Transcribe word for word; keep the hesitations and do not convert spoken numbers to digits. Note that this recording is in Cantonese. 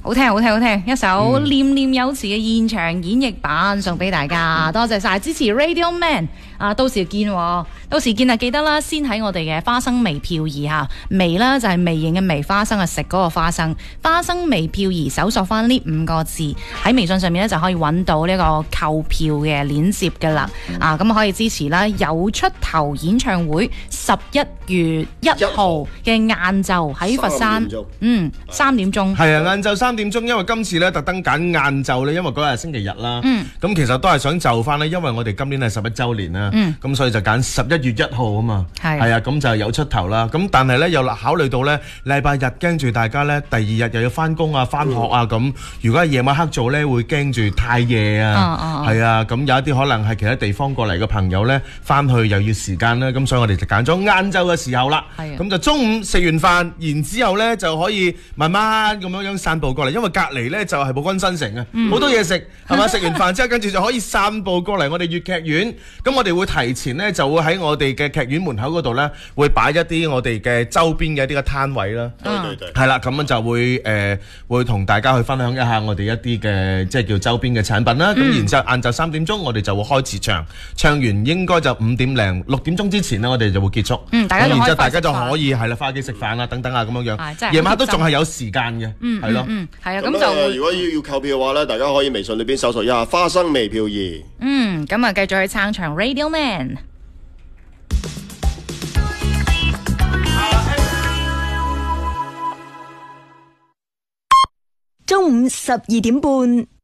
好聽好聽好聽，一首念念有詞嘅現場演繹版送俾大家，多謝晒支持 Radio Man 啊！到時見，到時見啊！記得啦，先喺我哋嘅花生微漂移嚇，微啦就係微型嘅微，花生啊食嗰個花生，花生微漂移搜索翻呢五個字喺微信上面咧就可以揾到呢個購票嘅鏈接噶啦，啊咁可以支持啦！有出頭演唱會十一月一號嘅晏晝喺佛山，嗯三點鐘， 係啊晏晝三點鐘，因為今次咧特登揀晏晝咧，因為嗰日係星期日啦，嗯，咁其實都係想就翻咧，因為我哋今年係十一週年啦，嗯，咁所以就揀十一月一號啊嘛，係係啊，咁就有出頭啦，咁但係咧又考慮到咧禮拜日驚住大家咧第二日又要翻工啊翻學啊咁，嗯，如果係夜晚黑做咧會驚住太夜啊，係啊，咁有一啲可能係其他地方過嚟嘅朋友咧翻去又要時間啦，咁所以我哋就揀咗晏晝嘅時候啦，咁就中午食完飯，然之後咧就可以慢慢咁樣樣散步過嚟，因為隔離咧就係寶君新城啊，好多嘢食係嘛，食完飯之後跟住就可以散步過嚟我哋粵劇院，咁我哋會提前咧就會喺我哋嘅劇院門口嗰度咧會擺一啲我哋嘅周邊嘅一啲嘅攤位啦，對對對，係啦，咁樣就會誒會同大家去分享一下我哋一啲嘅即係叫周邊嘅產品啦，咁然之後晏晝三點鐘我哋就會開始唱，唱完應該就五點零六點鐘之前咧我哋就會結束，嗯，大家然之後大家就可以係啦翻屋企食飯啊等等啊咁樣樣，夜晚都仲係有時間嘅，嗯，係咯，嗯，係啊，咁就如果要要購票嘅話咧，大家可以微信裏邊搜索一下花生微票二， 嗯，咁啊繼續去撐場 Radio Man。 中午十二點半。